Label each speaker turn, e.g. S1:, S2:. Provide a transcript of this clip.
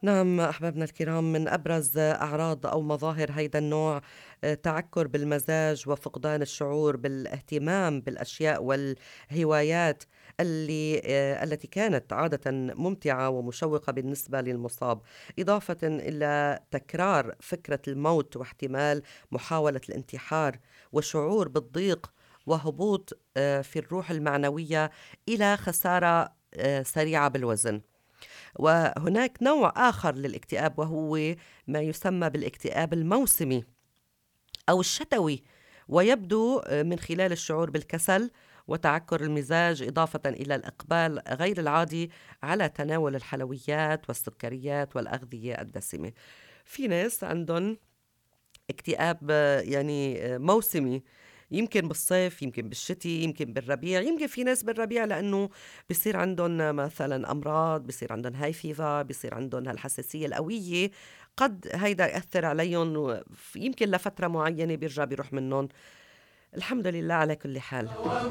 S1: نعم أحبابنا الكرام، من أبرز أعراض أو مظاهر هيدا النوع تعكر بالمزاج وفقدان الشعور بالاهتمام بالأشياء والهوايات التي كانت عادة ممتعة ومشوقة بالنسبة للمصاب، إضافة إلى تكرار فكرة الموت واحتمال محاولة الانتحار وشعور بالضيق وهبوط في الروح المعنوية إلى خسارة سريعة بالوزن. وهناك نوع آخر للاكتئاب وهو ما يسمى بالاكتئاب الموسمي أو الشتوي، ويبدو من خلال الشعور بالكسل وتعكر المزاج إضافة إلى الإقبال غير العادي على تناول الحلويات والسكريات والأغذية الدسمة. في ناس عندهم اكتئاب موسمي، يمكن بالصيف، يمكن بالشتي، يمكن بالربيع، يمكن في ناس بالربيع لأنه بصير عندهم مثلا أمراض، بصير عندهم هاي فيفا، بصير عندهم هالحساسية القوية، قد هيدا يأثر عليهم يمكن لفترة معينة بيرجع بيروح منهم. الحمد لله على كل حال.